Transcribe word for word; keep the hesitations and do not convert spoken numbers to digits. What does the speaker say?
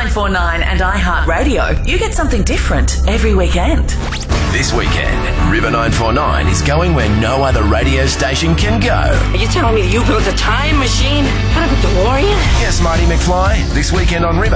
nine four nine and iHeartRadio, you get something different every weekend. This weekend, River nine four nine is going where no other radio station can go. Are you telling me you built a time machine out of a DeLorean? Yes, Marty McFly. This weekend on River.